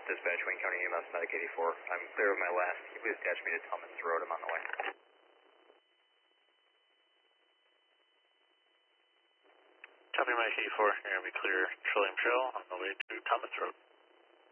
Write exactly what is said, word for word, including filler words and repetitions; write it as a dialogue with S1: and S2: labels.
S1: Dispatch, Wayne County E M S, Medic eighty-four. I'm clear of my last. Can you please attach me to Tummins Road? I'm on the way.
S2: Copy, Mike eighty-four. You're going to be clear Trillium Trail on the way to Thomas Road.